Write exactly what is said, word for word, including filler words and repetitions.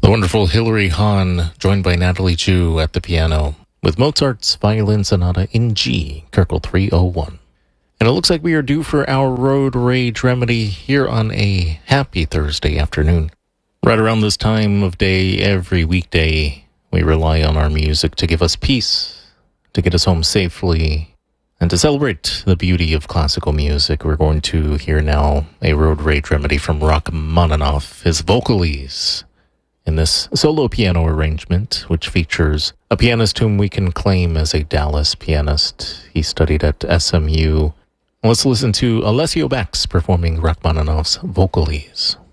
The wonderful Hilary Hahn, joined by Natalie Chu at the piano, with Mozart's Violin Sonata in G, Köchel three oh one. And it looks like we are due for our road rage remedy here on a happy Thursday afternoon. Right around this time of day, every weekday, we rely on our music to give us peace, to get us home safely, and to celebrate the beauty of classical music. We're going to hear now a road rage remedy from Rachmaninoff, his Vocalese, in this solo piano arrangement, which features a pianist whom we can claim as a Dallas pianist. He studied at S M U. Let's listen to Alessio Bax performing Rachmaninoff's Vocalese.